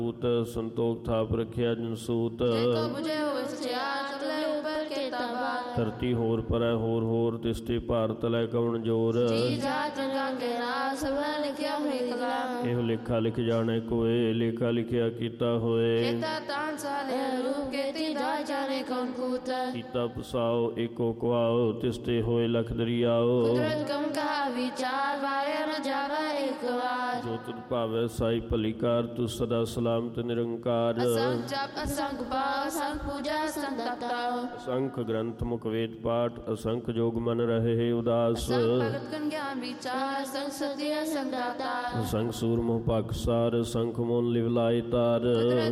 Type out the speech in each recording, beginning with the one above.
ਸੂਤ ਸੰਤੋਖ ਥਾਪ ਰਖਿਆ ਜਨਸੂਤ। ਧਰਤੀ ਹੋਰ ਪਰੈ ਹੋਰ ਹੋਰ ਤਿਸਤੇ ਭਾਰਤ ਲੈ ਕਵਣ ਜੋਰ। ਇਹੋ ਲੇਖਾ ਲਿਖ ਜਾਣੇ ਕੋਏ ਲੇਖਾ ਲਿਖਿਆ ਕੀਤਾ ਹੋਏ। ਕੀਤਾ ਪਸਾਓ ਏਕੋ ਕੁਆਓ ਤਿਸਤੇ ਹੋਏ ਲਖ ਦਰਿਆਓ। ਜੋ ਤੁਧ ਭਾਵੈ ਸਾਈ ਭਲੀ ਕਾਰ ਤੂੰ ਸਦਾ ਸਲਾਮਤ ਨਿਰੰਕਾਰ। ਅਸੰਖ ਗ੍ਰੰਥ ਮੁਖ ਵੇਦ ਪਾਠ ਅਸੰਖ ਜੋਗ ਮਨ ਰਹੇ ਉਦਾਸ। ਅਸੰਖ ਸੂਰ ਮੋਹ ਪਾਕਸਾਰ ਅਸੰਖ ਮੋਨ ਲਿਵ ਲਾਏ ਤਾਰ।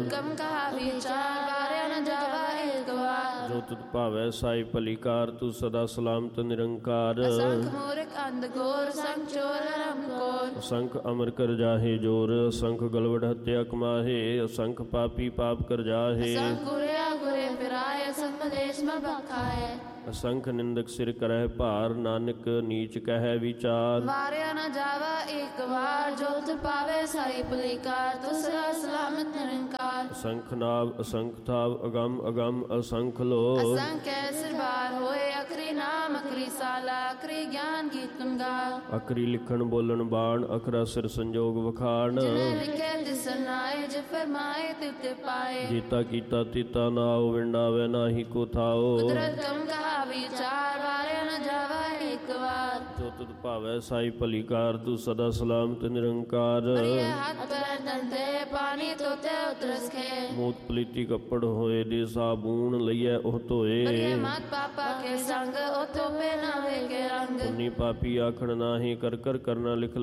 ਜੋ ਤੁਧ ਭਾਵੈ ਸਾਈ ਭਲੀ ਕਾਰ ਤੂੰ ਸਦਾ ਸਲਾਮਤ ਨਿਰੰਕਾਰ। ਅਸੰਖ ਅਮਰ ਕਰ ਜਾਹੇ ਜੋਰ ਅਸੰਖ ਗਲਵਡ ਹੱਤਿਆ ਕਮਾਹੇ। ਅਸੰਖ ਪਾਪੀ ਪਾਪ ਕਰ ਜਾਹੇ। ਅਸੰਖ ਨਿੰਦਕ ਸਿਰ ਕਰਹਿ ਭਾਰ ਨਾਨਕ ਨੀਚ ਕਹਿ ਵਿਚਾਰ। ਵਾਰਿਆ ਨਾ ਜਾਵਾ ਇੱਕ ਵਾਰ ਜੋ ਤੁ ਪਾਵੇ ਸਾਈ ਭਲੀ ਕਾਰ ਤੂੰ ਸਦਾ ਸਲਾਮਤ ਨਿਰੰਕਾਰ। ਅਸੰਖ ਨਾਭ ਅਸੰਖ ਥਾਵ ਅਗੰਮ ਅਗੰਮ ਅਸੰਖ ਲੋ। ਅਸੰਖ ਐਸਿਰ ਬਾਰ ਹੋਏ ਅਖਰੀ ਨਾਮ ਅਖਰੀ ਸਾਲਾ ਅਖਰੀ ਗਿਆਨ ਗੀਤ ਗਾ। ਅਖਰੀ ਲਿਖਣ ਬੋਲਣ ਬਾਣ ਅਖਰਾ ਸਿਰ ਸੰਜੋਗ ਵਖਾਣ। ਜਿਨੇ ਲਿਖੇ ਤਿਸ ਨਾਏ ਜੇ ਫਰਮਾਏ ਤਿਤ ਪਾਏ। ਜੀਤਾ ਕੀਤਾ ਤੀਤਾ ਨਾਉ ਵਿੰਡਾਵੇ ਨਾਹੀ ਕੋ ਥਾਓ। ਕੁਦਰਤ ਕਮ ਕਹਾ ਵਿਚਾਰ ਵਾਰਿਆ ਨਾ ਜਾਵਾ ਇੱਕ ਵਾਰ। ਜੋ ਤੁਧ ਭਾਵੈ ਸਾਈ ਭਲੀ ਕਾਰ ਤੂੰ ਸਦਾ ਸਲਾਮਤ ਨਿਰੰਕਾਰ। ਹੱਥ ਪੈਰ ਦੰਦੇ ਪਾਣੀ ਤੋਤੇ ਉਤਰਸ ਖੇ। ਮੂਤ ਪਲੀਤੀ ਕੱਪੜ ਹੋਏ ਦੇ ਸਾਬੂਨ ਲਈਐ ਉਹ ਧੋਏ। ਮਤ ਪਾਪਾ ਕੇ ਸੰਗ ਉਹ ਤੋਪੇ ਨਾ ਵੇ ਕੇ ਰੰਗ। ਪੁੰਨੀ ਪਾਪੀ ਆਖਣ ਨਾਹੀ ਕਰ ਕਰ ਕਰਨਾ ਲਿਖ